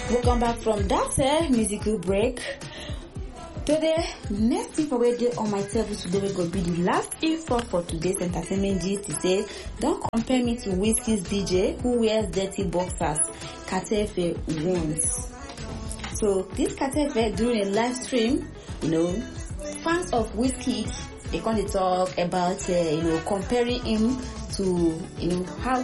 Welcome back from that musical break. Today, next thing for radio on my table today will be the last info for today's entertainment gist. He says, don't compare me to Wizkid's DJ who wears dirty boxers. Katefe wants. So this Katefe during a live stream, fans of Wizkid, they come to talk about comparing him to how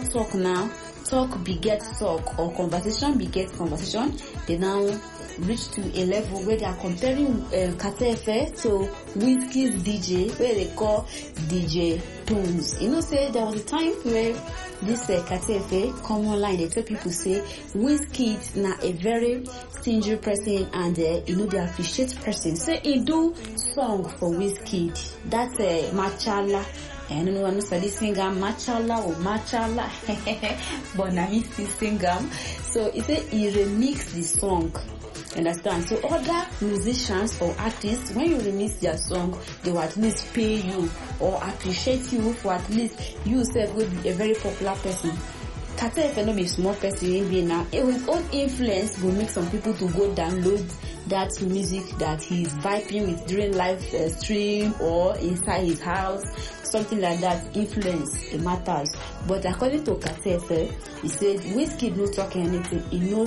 talk begets talk or conversation begets conversation. They now reach to a level where they are comparing Katefe to Wizkid's DJ, where they call DJ Tunes. Say there was a time where this Katefe come online, they tell people say Wizkid na a very stingy person and they appreciate person. Say he do song for Wizkid. That's Machala. I don't know if I sing Machala or Machala, but now he sing So he said he remixed the song. Understand? So other musicians or artists, when you remix their song, they will at least pay you or appreciate you for at least you yourself will be a very popular person. Katefe not be a small person in being now. His own influence will make some people to go download that music that he's vibing with during live stream or inside his house, something like that. Influence, it matters. But according to Katefe, he said Wizkid no talking anything. He no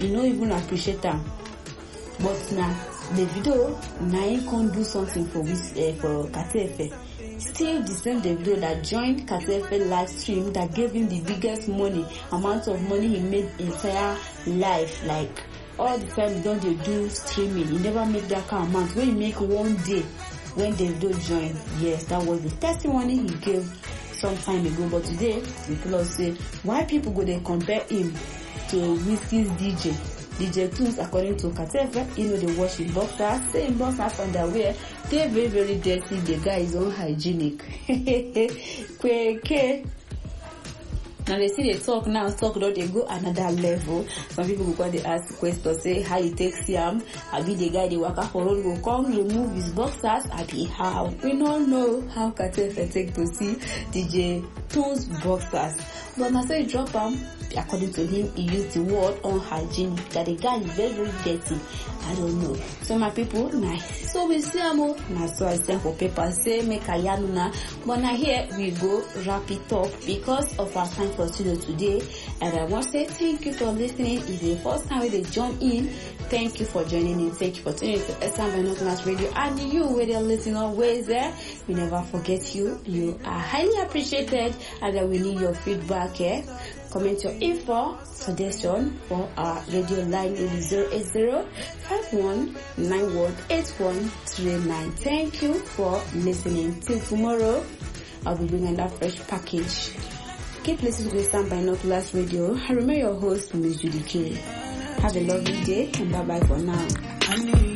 even appreciate them. But now the video now he can do something for Katefe. Still the same Davido that joined Katefe live stream that gave him the biggest amount of money he made entire life. Like all the time don't they do streaming, he never make that kind of amount. When you make one day when Davido joined, yes, that was the testimony he gave some time ago. But today people say why people go they compare him to Wizkid's DJ Tunes. According to Katefe, they wash his boxers, same boxers underwear. They're very, very dirty. The guy is unhygienic. Now they see they talk don't they go another level. Some people go they ask questions, say how you take Siam, I be the guy they work for road go come remove his boxers, I be how. We don't know how Katefe take to see DJ Tunes boxers. But now say drop him. According to him, he used the word unhygienic. That the guy is very, very dirty. I don't know. So my people, nice. So we see now so I send for paper say make a yanuna. But now here we go wrap it up because of our time for studio today. And I want to say thank you for listening. It's the first time they join in. Thank you for joining in. Thank you for tuning to SM Binoculars Radio. And you, where they're listening always there, we never forget you. You are highly appreciated, and we need your feedback here. Comment your info suggestion for our radio line in 080-5191-8139. Thank you for listening. Till tomorrow, I'll be bringing that fresh package. Keep listening to SM Binoculars Radio. I remember your host, Ms. Judy K. Have a lovely day and bye bye for now.